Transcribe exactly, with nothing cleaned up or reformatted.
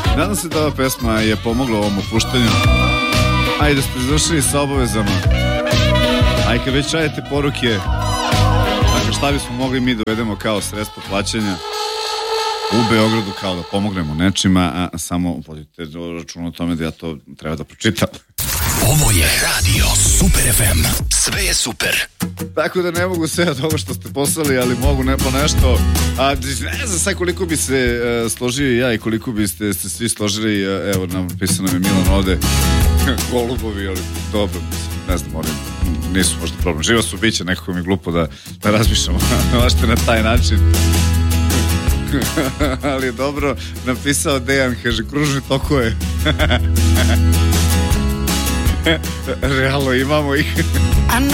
Nadam se da ova pesma je pomogla ovom opuštanju. Ajde, ste završili sa obavezama. Ajde, kad već radite poruke, dakle, šta bismo mogli mi dovedemo kao sredstvo plaćanja u Beogradu, kao da pomognemo nečima, a samo vodite račun o tome da ja to treba da pročitam. Ovo je Radio Super ef em. Sve je super. Tako da ne mogu sve od ovo što ste poslali, ali mogu ne po nešto. A ne znam sad koliko bi se uh, složio ja i koliko biste ste svi složili. Uh, evo, napisano nam je Milan ovde golubovi, ali dobro, ne znam, oni nisu možda problem. Živa su biće, nekako mi je glupo da, da razmišljamo vašte na taj način. Ali je dobro napisao Dejan, kaže, kružni tokove. Realno imamo ih.